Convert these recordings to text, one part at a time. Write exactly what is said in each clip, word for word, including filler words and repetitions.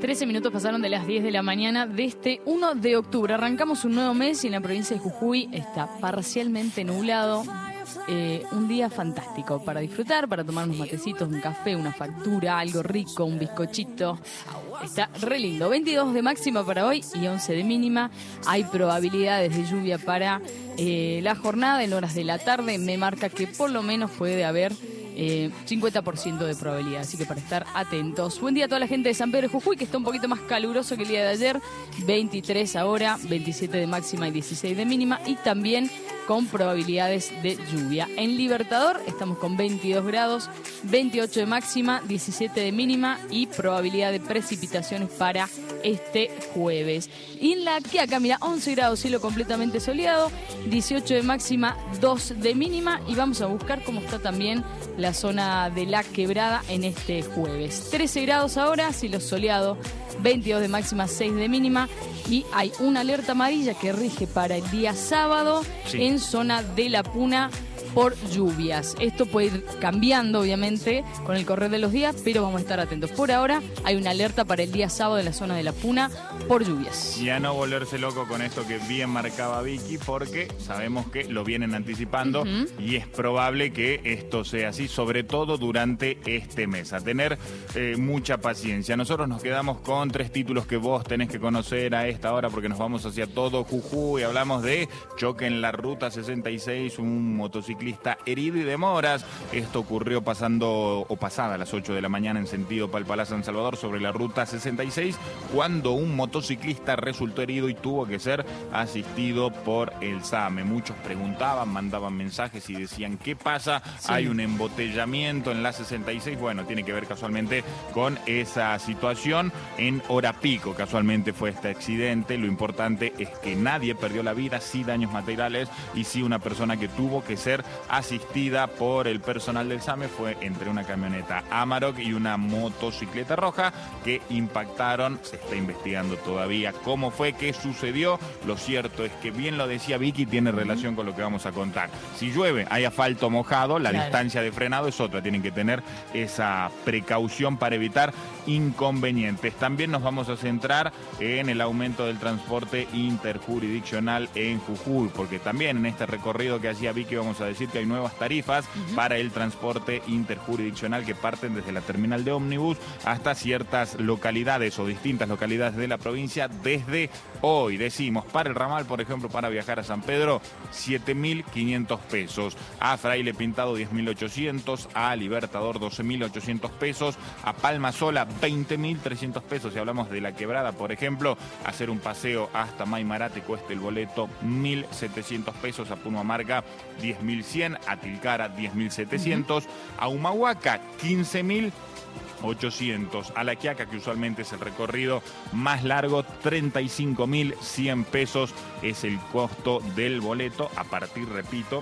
trece minutos pasaron de las diez de la mañana de este uno de octubre. Arrancamos un nuevo mes y en la provincia de Jujuy está parcialmente nublado. Eh, un día fantástico para disfrutar, para tomar unos matecitos, un café, una factura, algo rico, un bizcochito. Está re lindo. veintidós de máxima para hoy y once de mínima. Hay probabilidades de lluvia para eh, la jornada. En horas de la tarde me marca que por lo menos puede haber Eh, cincuenta por ciento de probabilidad, así que para estar atentos. Buen día a toda la gente de San Pedro de Jujuy, que está un poquito más caluroso que el día de ayer. veintitrés ahora, veintisiete de máxima y dieciséis de mínima, y también con probabilidades de lluvia. En Libertador estamos con veintidós grados, veintiocho de máxima, diecisiete de mínima y probabilidad de precipitaciones para este jueves. Y en La Quiaca, mira, once grados, cielo completamente soleado, dieciocho de máxima, dos de mínima, y vamos a buscar cómo está también la zona de La Quebrada en este jueves. trece grados ahora, cielo soleado, veintidós de máxima, seis de mínima, y hay una alerta amarilla que rige para el día sábado sí. en zona de La Puna por lluvias. Esto puede ir cambiando, obviamente, con el correr de los días, pero vamos a estar atentos. Por ahora hay una alerta para el día sábado en la zona de La Puna por lluvias. Y a no volverse loco con esto que bien marcaba Vicky, porque sabemos que lo vienen anticipando uh-huh. y es probable que esto sea así, sobre todo durante este mes. A tener eh, mucha paciencia. Nosotros nos quedamos con tres títulos que vos tenés que conocer a esta hora, porque nos vamos hacia todo Jujuy. Hablamos de choque en la ruta sesenta y seis, un motociclista herido y demoras. Esto ocurrió pasando o pasada a las ocho de la mañana en sentido Palpalá San Salvador sobre la ruta sesenta y seis, cuando un motociclista resultó herido y tuvo que ser asistido por el SAME. Muchos preguntaban, mandaban mensajes y decían ¿qué pasa? Sí. Hay un embotellamiento en la sesenta y seis. Bueno, tiene que ver casualmente con esa situación. En hora pico casualmente fue este accidente. Lo importante es que nadie perdió la vida, sí daños materiales y sí una persona que tuvo que ser asistida por el personal del SAME. Fue entre una camioneta Amarok y una motocicleta roja que impactaron. Se está investigando todavía cómo fue, qué sucedió. Lo cierto es que, bien lo decía Vicky, tiene relación con lo que vamos a contar. Si llueve, hay asfalto mojado, la claro. distancia de frenado es otra. Tienen que tener esa precaución para evitar inconvenientes. También nos vamos a centrar en el aumento del transporte interjurisdiccional en Jujuy, porque también en este recorrido que hacía Vicky vamos a decir que hay nuevas tarifas uh-huh. para el transporte interjurisdiccional que parten desde la terminal de ómnibus hasta ciertas localidades o distintas localidades de la provincia desde hoy. Decimos, para el ramal, por ejemplo, para viajar a San Pedro, siete mil quinientos pesos. A Fraile Pintado, diez mil ochocientos. A Libertador, doce mil ochocientos pesos. A Palma Sola, veinte mil trescientos pesos. Si hablamos de La Quebrada, por ejemplo, hacer un paseo hasta Maimará te cuesta el boleto mil setecientos pesos. A Pumamarca, diez mil cien. A Tilcara, diez mil setecientos. Uh-huh. A Humahuaca, quince mil ochocientos. A La Quiaca, que usualmente es el recorrido más largo, treinta y cinco mil cien pesos es el costo del boleto a partir, repito,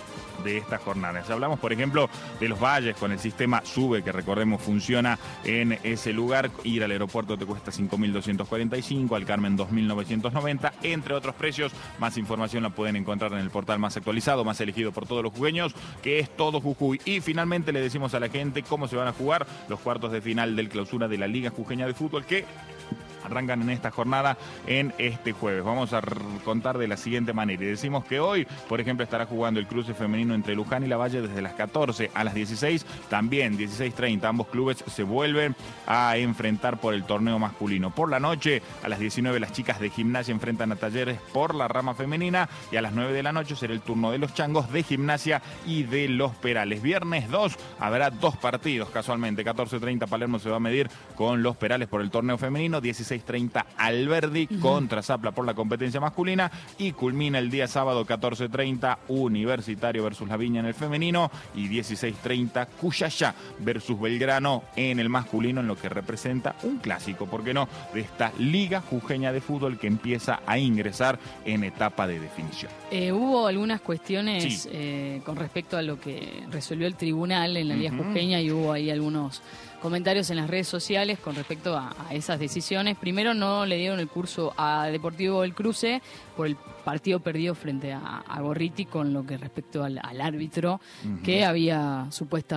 de estas jornadas. Hablamos, por ejemplo, de los valles con el sistema SUBE, que recordemos funciona en ese lugar. Ir al aeropuerto te cuesta cinco mil doscientos cuarenta y cinco, al Carmen dos mil novecientos noventa, entre otros precios. Más información la pueden encontrar en el portal más actualizado, más elegido por todos los jujeños, que es Todo Jujuy. Y finalmente le decimos a la gente cómo se van a jugar los cuartos de final del clausura de la Liga Jujeña de Fútbol, que arrancan en esta jornada en este jueves. Vamos a contar de la siguiente manera. Y decimos que hoy, por ejemplo, estará jugando el cruce femenino entre Luján y Lavalle desde las catorce a las dieciséis. También dieciséis treinta. Ambos clubes se vuelven a enfrentar por el torneo masculino. Por la noche, a las diecinueve, las chicas de Gimnasia enfrentan a Talleres por la rama femenina. Y a las nueve de la noche será el turno de los changos, de Gimnasia y de los Perales. Viernes dos habrá dos partidos casualmente. catorce treinta Palermo se va a medir con los Perales por el torneo femenino. dieciséis treinta Alberdi uh-huh. contra Zapla por la competencia masculina, y culmina el día sábado catorce treinta Universitario versus La Viña en el femenino y dieciséis treinta Cuyayá versus Belgrano en el masculino, en lo que representa un clásico, ¿por qué no?, de esta Liga Jujeña de Fútbol que empieza a ingresar en etapa de definición. Eh, hubo algunas cuestiones sí. eh, con respecto a lo que resolvió el tribunal en la Liga uh-huh. Jujeña, y hubo ahí algunos comentarios en las redes sociales con respecto a, a esas decisiones. Primero, no le dieron el curso a Deportivo El Cruce por el partido perdido frente a, a Gorriti con lo que respecto al, al árbitro uh-huh. que había supuestamente